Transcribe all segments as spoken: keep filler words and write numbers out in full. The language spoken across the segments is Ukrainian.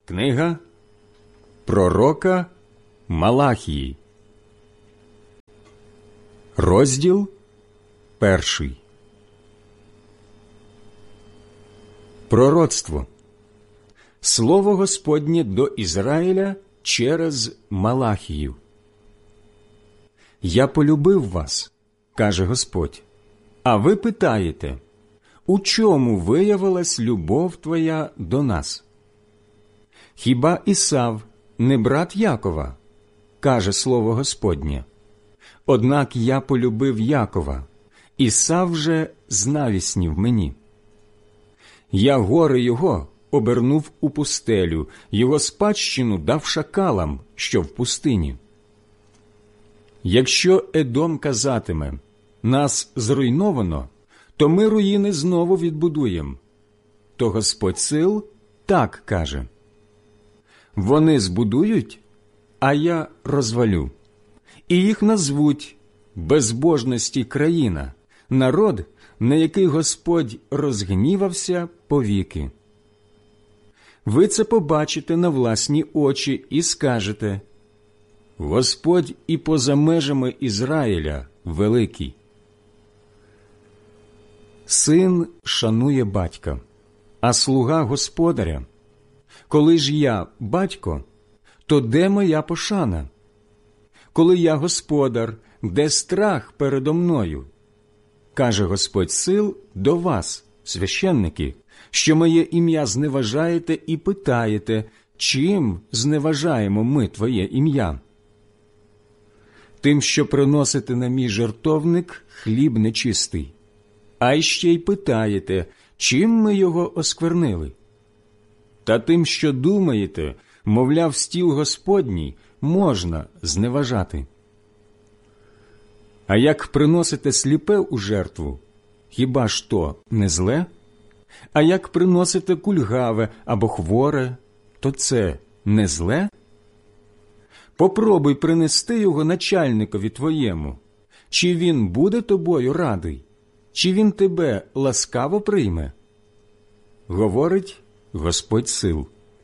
Книга пророка Малахії. Розділ перший. Пророцтво. Слово Господнє до Ізраїля через Малахію. «Я полюбив вас, – каже Господь, – а ви питаєте, у чому виявилась любов твоя до нас? Хіба Ісав не брат Якова, – каже слово Господнє. Однак я полюбив Якова, Ісав же знавіснів мені. Я гори його обернув у пустелю, його спадщину дав шакалам, що в пустині. Якщо Едом казатиме, нас зруйновано, то ми руїни знову відбудуємо, то Господь сил так каже. Вони збудують, а я розвалю, і їх назвуть безбожності країна, народ, на який Господь розгнівався повіки. Ви це побачите на власні очі і скажете: Господь і поза межами Ізраїля великий. Син шанує батька, а слуга господаря. Коли ж я батько, то де моя пошана? Коли я господар, де страх передо мною? Каже Господь сил до вас, священники, що моє ім'я зневажаєте і питаєте, чим зневажаємо ми твоє ім'я? Тим, що приносите на мій жертовник хліб нечистий, а іще й питаєте, чим ми його осквернили? Та тим, що думаєте, мовляв, стіл Господній можна зневажати. А як приносите сліпе у жертву, хіба ж то не зле? А як приносите кульгаве або хворе, то це не зле? Попробуй принести його начальникові твоєму. Чи він буде тобою радий? Чи він тебе ласкаво прийме? Говорить Господь сил.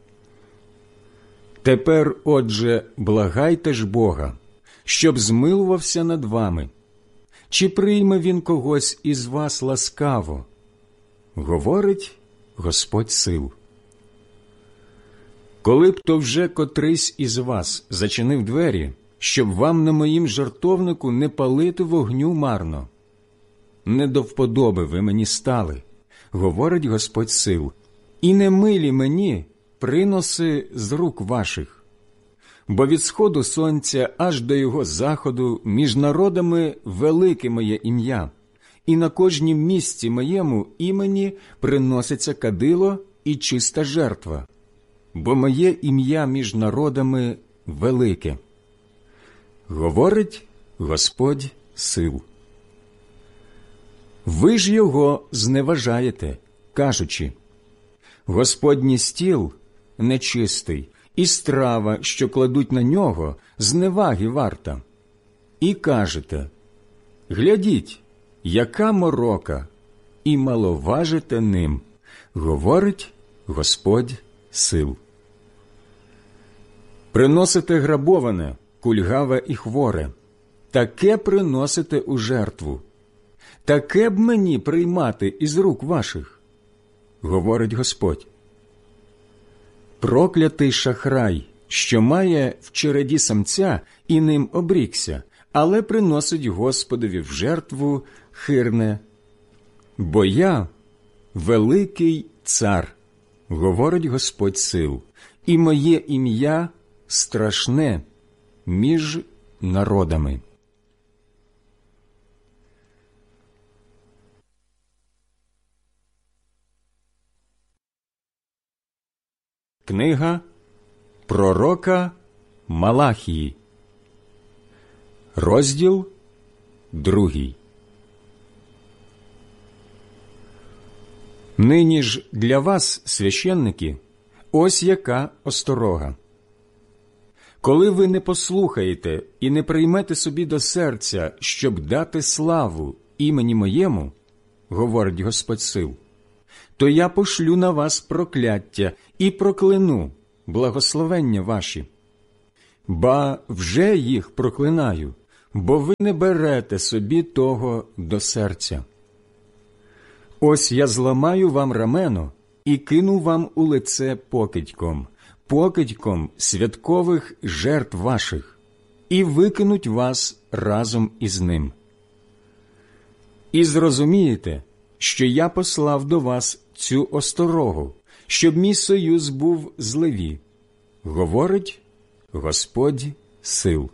Тепер, отже, благайте ж Бога, щоб змилувався над вами. Чи прийме він когось із вас ласкаво? Говорить Господь сил. Коли б то вже котрийсь із вас зачинив двері, щоб вам на моїм жертовнику не палити вогню марно. Не до вподоби ви мені стали, говорить Господь сил, і не милі мені приноси з рук ваших. Бо від сходу сонця аж до його заходу між народами велике моє ім'я, і на кожнім місці моєму імені приноситься кадило і чиста жертва, бо моє ім'я між народами велике. Говорить Господь сил. Ви ж його зневажаєте, кажучи: Господній стіл нечистий, і страва, що кладуть на нього, зневаги варта. І кажете: глядіть, яка морока, і маловажите ним, говорить Господь сил. Приносите грабоване, кульгаве і хворе, таке приносите у жертву. Таке б мені приймати із рук ваших, говорить Господь. Проклятий шахрай, що має в череді самця і ним обрікся, але приносить Господові в жертву хирне. Бо я великий цар, говорить Господь сил, і моє ім'я страшне між народами. Книга пророка Малахії. Розділ другий. Нині ж для вас, священники, ось яка осторога. Коли ви не послухаєте і не приймете собі до серця, щоб дати славу імені моєму, говорить Господь сил, то я пошлю на вас прокляття і прокляну, благословення ваші. Ба вже їх проклинаю, бо ви не берете собі того до серця. Ось я зламаю вам рамено і кину вам у лице покидьком, покидьком святкових жертв ваших, і викинуть вас разом із ним. І зрозумієте, що я послав до вас цю осторогу, щоб мій союз був з Леві, говорить Господь сил.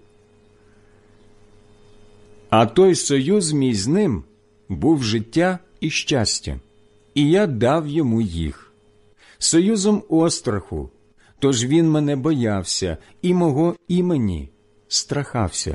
А той союз мій з ним був життя і щастя, і я дав йому їх. Союзом остраху, тож він мене боявся і мого імені страхався.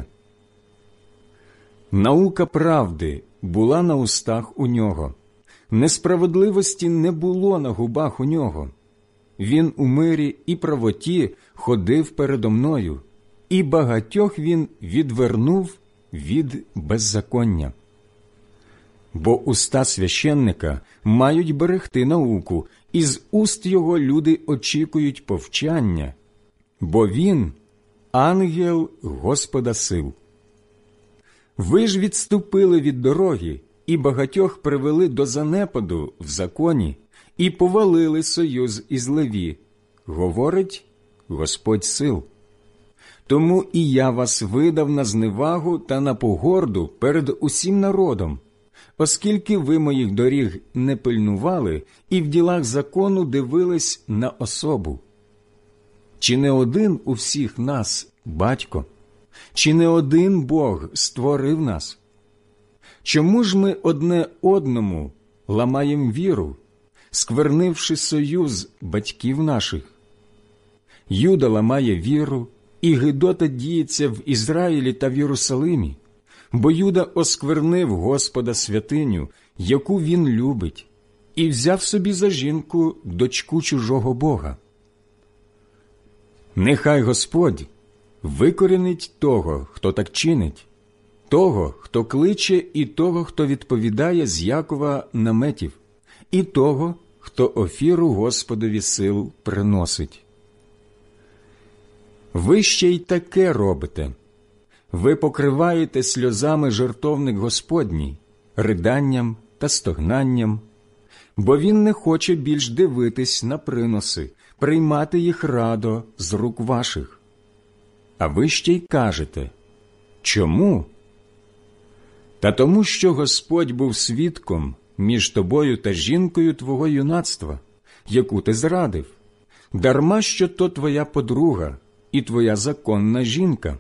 Наука правди була на устах у нього, несправедливості не було на губах у нього. Він у мирі і правоті ходив передо мною, і багатьох він відвернув від беззаконня. Бо уста священника мають берегти науку, і з уст його люди очікують повчання, бо він – ангел Господа сил. Ви ж відступили від дороги, і багатьох привели до занепаду в законі, і повалили союз із Леві, говорить Господь сил. Тому і я вас видав на зневагу та на погорду перед усім народом, оскільки ви моїх доріг не пильнували і в ділах закону дивились на особу. Чи не один у всіх нас батько? Чи не один Бог створив нас? Чому ж ми одне одному ламаєм віру, сквернивши союз батьків наших? Юда ламає віру, і гидота діється в Ізраїлі та в Єрусалимі, бо Юда осквернив Господа святиню, яку він любить, і взяв собі за жінку дочку чужого Бога. Нехай Господь викорінить того, хто так чинить, того, хто кличе, і того, хто відповідає з Якова наметів, і того, хто офіру Господові сил приносить. Ви ще й таке робите. Ви покриваєте сльозами жертовник Господній, риданням та стогнанням, бо він не хоче більш дивитись на приноси, приймати їх радо з рук ваших. А ви ще й кажете, чому? Та тому, що Господь був свідком між тобою та жінкою твого юнацтва, яку ти зрадив, дарма що то твоя подруга і твоя законна жінка.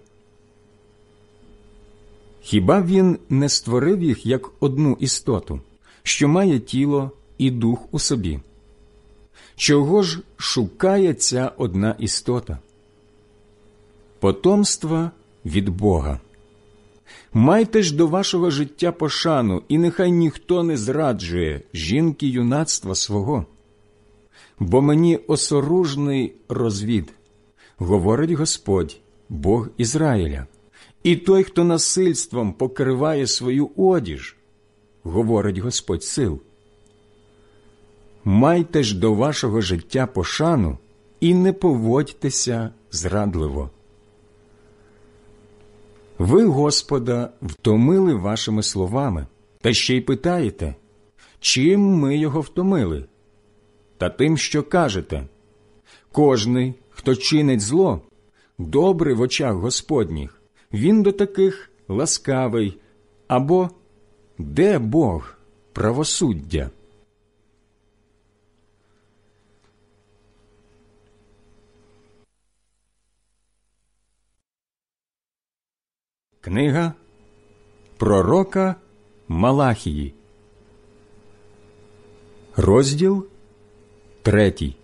Хіба він не створив їх як одну істоту, що має тіло і дух у собі? Чого ж шукає ця одна істота? Потомства від Бога. Майте ж до вашого життя пошану, і нехай ніхто не зраджує жінки юнацтва свого. Бо мені осоружний розвід, говорить Господь, Бог Ізраїля, і той, хто насильством покриває свою одіж, говорить Господь сил. Майте ж до вашого життя пошану і не поводьтеся зрадливо. Ви Господа втомили вашими словами, та ще й питаєте, чим ми його втомили? Та тим, що кажете, кожний, хто чинить зло, добрий в очах Господніх, він до таких ласкавий, або де Бог правосуддя? Книга пророка Малахії, розділ третій.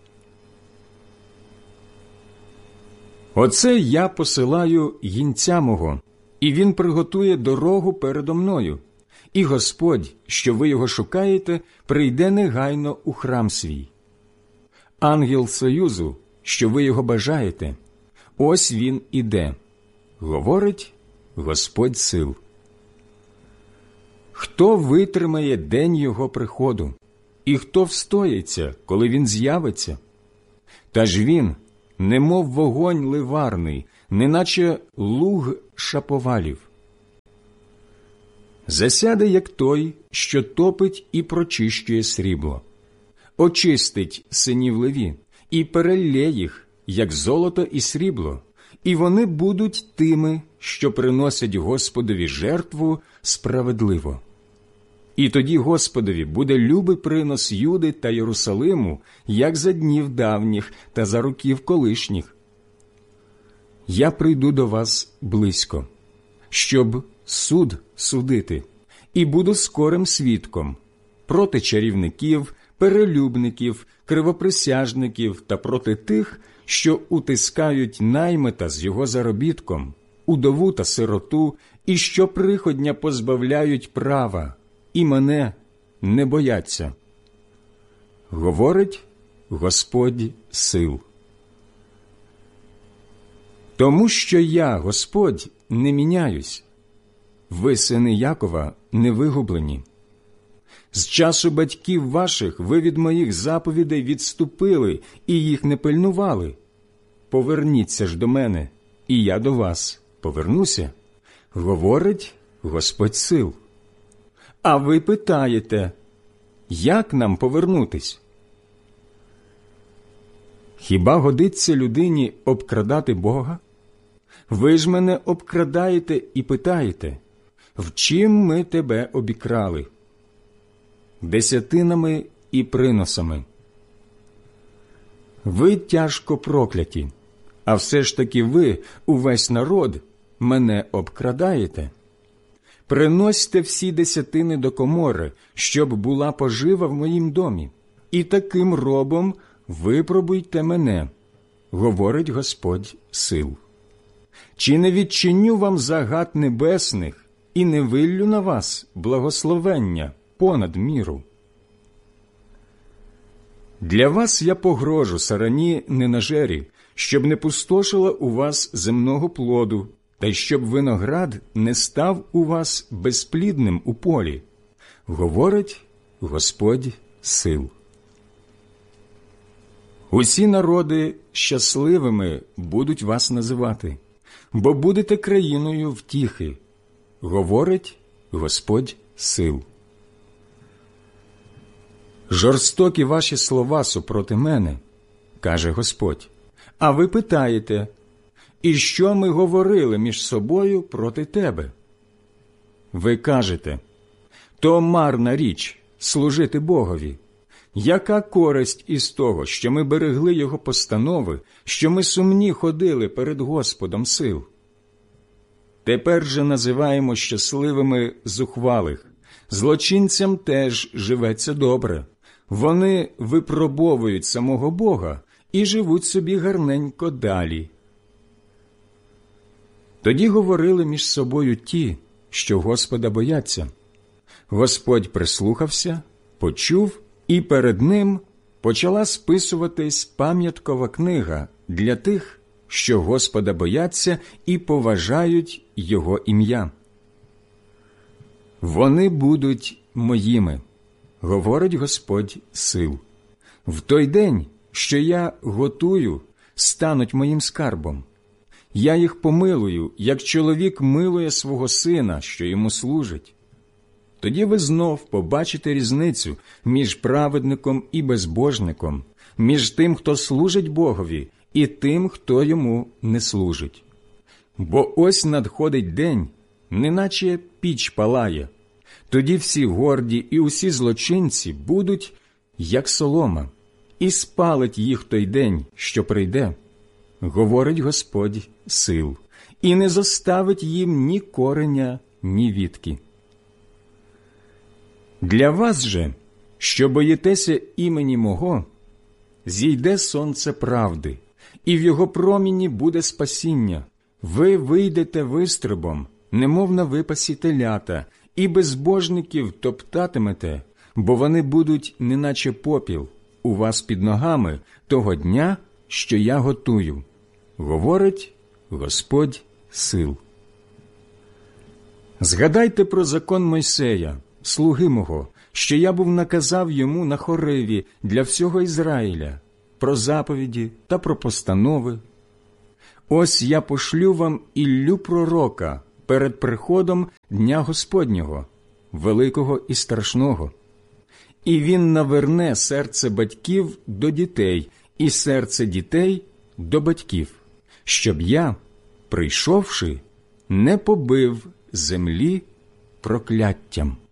Оце я посилаю їнця мого, і він приготує дорогу передо мною. І Господь, що ви його шукаєте, прийде негайно у храм свій. Ангел союзу, що ви його бажаєте, ось він іде, говорить Господь сил. Хто витримає день його приходу, і хто встоїться, коли він з'явиться? Та ж він, немов вогонь ливарний, неначе луг шаповалів. Засяде, як той, що топить і прочищує срібло. Очистить синів Леві і перелє їх, як золото і срібло, і вони будуть тими, що приносять Господові жертву справедливо. І тоді Господові буде любий принос Юди та Єрусалиму, як за днів давніх та за років колишніх. Я прийду до вас близько, щоб суд судити, і буду скорим свідком проти чарівників, перелюбників, кривоприсяжників та проти тих, що утискають наймита з його заробітком, удову та сироту, і що приходня позбавляють права, і мене не бояться. Говорить Господь сил. Тому що я, Господь, не міняюсь. Ви, сини Якова, не вигублені. З часу батьків ваших ви від моїх заповідей відступили і їх не пильнували. Поверніться ж до мене, і я до вас повернуся, говорить Господь сил. А ви питаєте, як нам повернутись? Хіба годиться людині обкрадати Бога? Ви ж мене обкрадаєте і питаєте, в чим ми тебе обікрали? Десятинами і приносами. Ви тяжко прокляті, а все ж таки ви, увесь народ, мене обкрадаєте. Приносьте всі десятини до комори, щоб була пожива в моїм домі, і таким робом випробуйте мене, говорить Господь сил. Чи не відчиню вам загад небесних і не виллю на вас благословення понад міру? Для вас я погрожу сарані ненажері, щоб не пустошила у вас земного плоду, та й щоб виноград не став у вас безплідним у полі, говорить Господь сил. Усі народи щасливими будуть вас називати, бо будете країною втіхи, говорить Господь сил. Жорстокі ваші слова супроти мене, каже Господь, а ви питаєте, і що ми говорили між собою проти тебе? Ви кажете, то марна річ служити Богові. Яка користь із того, що ми берегли Його постанови, що ми сумні ходили перед Господом сил? Тепер же називаємо щасливими зухвалих. Злочинцям теж живеться добре. Вони випробовують самого Бога і живуть собі гарненько далі. Тоді говорили між собою ті, що Господа бояться. Господь прислухався, почув, і перед ним почала списуватись пам'яткова книга для тих, що Господа бояться і поважають Його ім'я. Вони будуть моїми, говорить Господь сил. В той день, що я готую, стануть моїм скарбом. Я їх помилую, як чоловік милує свого сина, що йому служить. Тоді ви знов побачите різницю між праведником і безбожником, між тим, хто служить Богові, і тим, хто йому не служить. Бо ось надходить день, неначе піч палає. Тоді всі горді і усі злочинці будуть, як солома, і спалить їх той день, що прийде, говорить Господь сил, і не зоставить їм ні кореня, ні вітки. Для вас же, що боїтеся імені мого, зійде сонце правди, і в його проміні буде спасіння. Ви вийдете вистрибом, немов на випасі телята, і безбожників топтатимете, бо вони будуть неначе попіл у вас під ногами того дня, що я готую, говорить Господь сил. Згадайте про закон Мойсея, слуги мого, що я був наказав йому на Хориві для всього Ізраїля, про заповіді та про постанови. Ось я пошлю вам Іллю пророка перед приходом Дня Господнього, великого і страшного. І він наверне серце батьків до дітей і серце дітей до батьків, щоб я, прийшовши, не побив землі прокляттям.